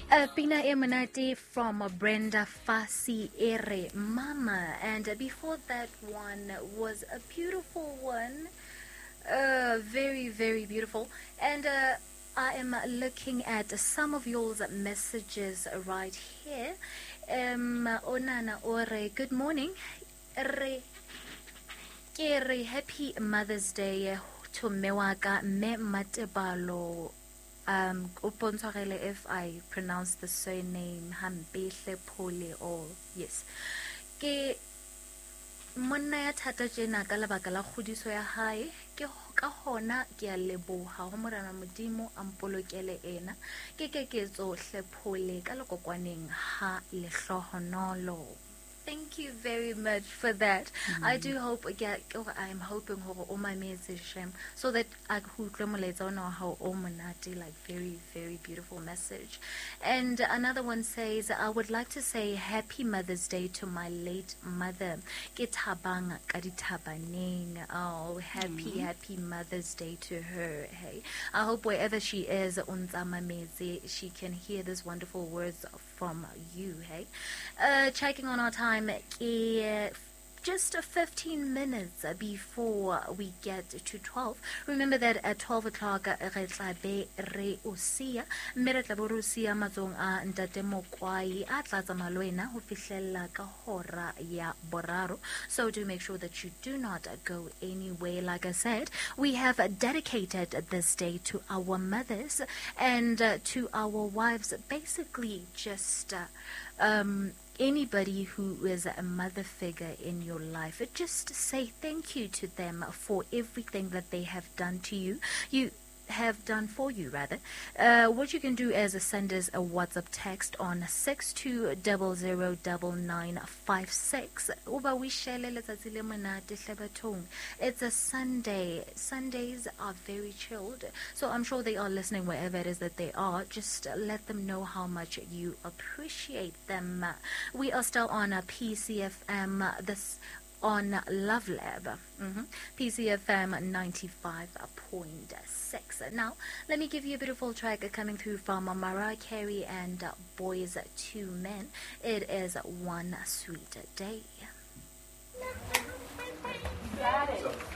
Pina Emanati from Brenda Fassi Ere Mama, and before that one was a beautiful one, very very beautiful, and I am looking at some of y'all's messages right here. Onana Ore, good morning. Re Kere, happy Mother's Day to Mewaka Me Matebalo. Upontshwarele if I pronounce the surname Hambehle Pole or yes. Ke monna ya thata jena ka lebaka la kgodiso ya hae ke ka hona ke a leboha ho morana modimo a mpolokele ena ke tsohle phole ka lekokwaneng ha lehlohonolo. Thank you very much for that. I do hope I'm hoping ho my message so that I could know how omonati, like very very beautiful message. And another one says, I would like to say happy Mother's Day to my late mother. Ke thabang ka dithabaneng. Oh, happy Mother's Day to her. Hey, I hope wherever she is she can hear these wonderful words from you. Hey, checking on our time, just 15 minutes before we get to 12. Remember that at 12 o'clock re tla be re o sia mme re tla bo re o sia matsong a ntate Mokwai a tla tsamaya le wena ho fihlella ka hora ya boraro. So do make sure that you do not go anywhere. Like I said, we have dedicated this day to our mothers and to our wives, basically just anybody who is a mother figure in your life. Just say thank you to them for everything that they have done to you. You have done for you, rather. What you can do is send us a WhatsApp text on 62009956. It's a Sunday. Sundays are very chilled, so I'm sure they are listening wherever it is that they are. Just let them know how much you appreciate them. We are still on a PCFM. This on Love Lab, PCFM 95.6. Now, let me give you a beautiful track coming through from Mariah Carey and Boys to Men. It is One Sweet Day. Got it.